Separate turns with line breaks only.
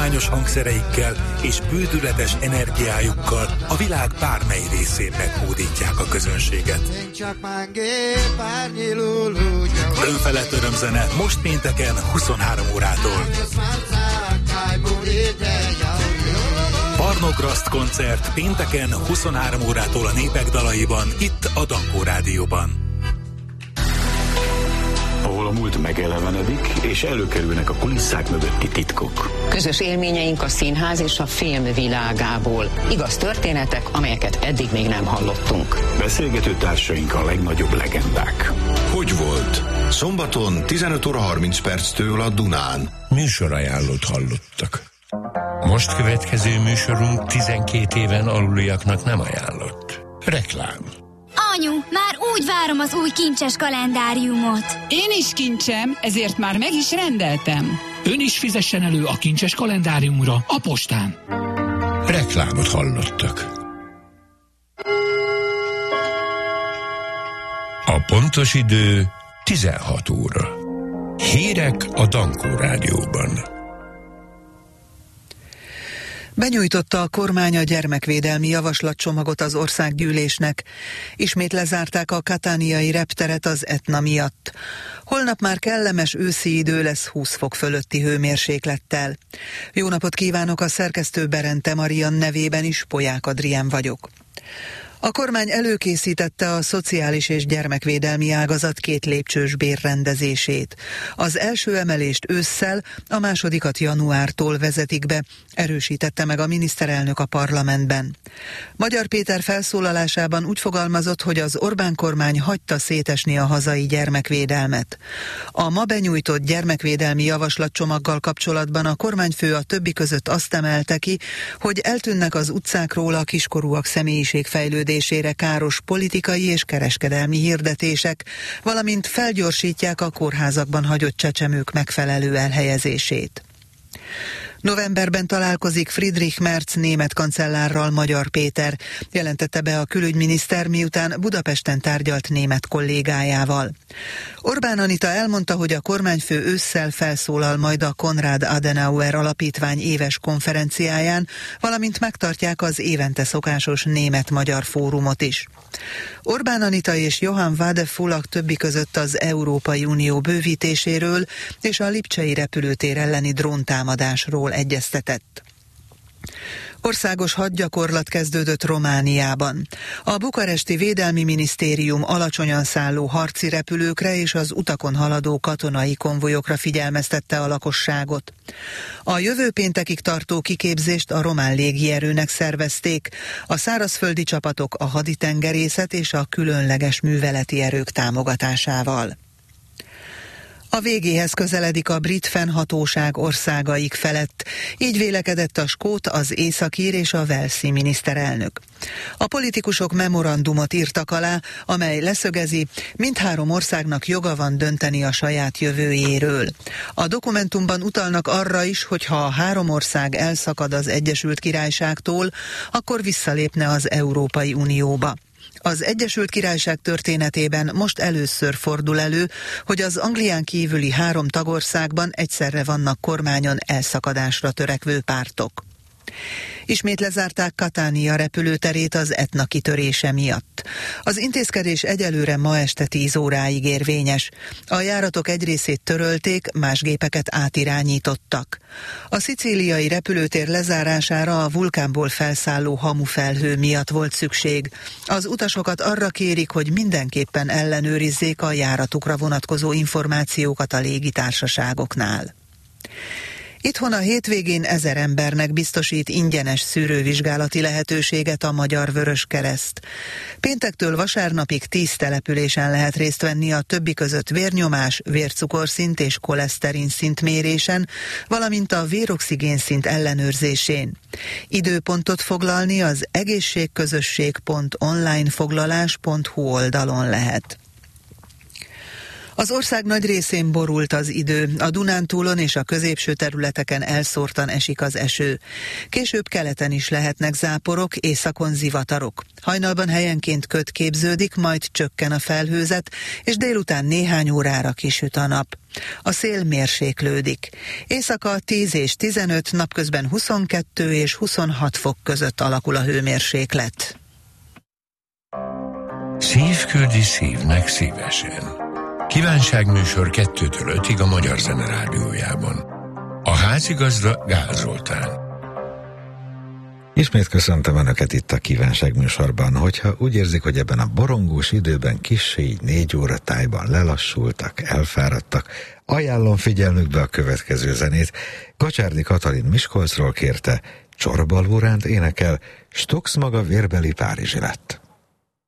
hagyományos hangszereikkel és bődületes energiájukkal a világ bármely részén meghódítják a közönséget. Önfelett örömzene most pénteken 23 órától. Barnograszt koncert pénteken 23 órától a Népek dalaiban, itt a Dankó Rádióban.
Ahol a múlt megelevenedik, és előkerülnek a kulisszák mögötti titkok.
Közös élményeink a színház és a film világából. Igaz történetek, amelyeket eddig még nem hallottunk.
Beszélgető társaink a legnagyobb legendák.
Hogy volt? Szombaton 15 óra 30 perctől a Dunán.
Műsorajánlót hallottak. Most következő műsorunk 12 éven aluliaknak nem ajánlott. Reklám.
Anyu, már úgy várom az új kincses kalendáriumot.
Én is kincsem, ezért már meg is rendeltem.
Ön is fizessen elő a kincses kalendáriumra a postán.
Reklámot hallottak. A pontos idő 16 óra. Hírek a Dankó Rádióban.
Benyújtotta a kormány a gyermekvédelmi javaslatcsomagot az országgyűlésnek. Ismét lezárták a katániai repteret az Etna miatt. Holnap már kellemes őszi idő lesz 20 fok fölötti hőmérséklettel. Jó napot kívánok, a szerkesztő Berente Marian nevében is, Polyák Adrián vagyok. A kormány előkészítette a szociális és gyermekvédelmi ágazat 2 lépcsős bérrendezését. Az első emelést ősszel, a másodikat januártól vezetik be, erősítette meg a miniszterelnök a parlamentben. Magyar Péter felszólalásában úgy fogalmazott, hogy az Orbán kormány hagyta szétesni a hazai gyermekvédelmet. A ma benyújtott gyermekvédelmi javaslatcsomaggal kapcsolatban a kormányfő a többi között azt emelte ki, hogy eltűnnek az utcákról a kiskorúak személyiségfejlődésére káros politikai és kereskedelmi hirdetések, valamint felgyorsítják a kórházakban hagyott csecsemők megfelelő elhelyezését. Novemberben találkozik Friedrich Merz német kancellárral Magyar Péter, jelentette be a külügyminiszter, miután Budapesten tárgyalt német kollégájával. Orbán Anita elmondta, hogy a kormányfő ősszel felszólal majd a Konrad Adenauer Alapítvány éves konferenciáján, valamint megtartják az évente szokásos német-magyar fórumot is. Orbán Anita és Johann Wadefull többi között az Európai Unió bővítéséről és a lipcsei repülőtér elleni dróntámadásról egyeztetett. Országos hadgyakorlat kezdődött Romániában. A bukaresti Védelmi Minisztérium alacsonyan szálló harci repülőkre és az utakon haladó katonai konvojokra figyelmeztette a lakosságot. A jövő péntekig tartó kiképzést a román légierőnek szervezték, a szárazföldi csapatok, a haditengerészet és a különleges műveleti erők támogatásával. A végéhez közeledik a brit fennhatóság országaik felett. Így vélekedett a skót, az északír és a walesi miniszterelnök. A politikusok memorandumot írtak alá, amely leszögezi, mindhárom országnak joga van dönteni a saját jövőjéről. A dokumentumban utalnak arra is, hogy ha a 3 ország elszakad az Egyesült Királyságtól, akkor visszalépne az Európai Unióba. Az Egyesült Királyság történetében most először fordul elő, hogy az Anglián kívüli 3 tagországban egyszerre vannak kormányon elszakadásra törekvő pártok. Ismét lezárták Katánia repülőterét az Etna kitörése miatt. Az intézkedés egyelőre ma este 10 óráig érvényes. A járatok egy részét törölték, más gépeket átirányítottak. A szicíliai repülőtér lezárására a vulkánból felszálló hamufelhő miatt volt szükség. Az utasokat arra kérik, hogy mindenképpen ellenőrizzék a járatukra vonatkozó információkat a légitársaságoknál. Itthon a hétvégén 1000 embernek biztosít ingyenes szűrővizsgálati lehetőséget a Magyar Vöröskereszt. Péntektől vasárnapig 10 településen lehet részt venni a többi között vérnyomás, vércukorszint és koleszterinszint mérésen, valamint a véroxigénszint ellenőrzésén. Időpontot foglalni az egészségközösség.onlinefoglalás.hu oldalon lehet. Az ország nagy részén borult az idő, a Dunántúlon és a középső területeken elszórtan esik az eső. Később keleten is lehetnek záporok, északon zivatarok. Hajnalban helyenként köd képződik, majd csökken a felhőzet, és délután néhány órára kisüt a nap. A szél mérséklődik. Éjszaka 10 és 15, napközben 22 és 26 fok között alakul a hőmérséklet.
Szív küldi szívnek szívesen. Kívánságműsor 2-től 5-ig a Magyar Zene Rádiójában. A házigazda Gál Zoltán.
Ismét köszöntöm Önöket itt a kívánságműsorban. Hogyha úgy érzik, hogy ebben a borongós időben kissé így 4 óra tájban lelassultak, elfáradtak, ajánlom figyelmükbe a következő zenét. Kacsárdi Katalin Miskolcról kérte, Csorba Lóránt énekel, Stux maga vérbeli Párizsi lett.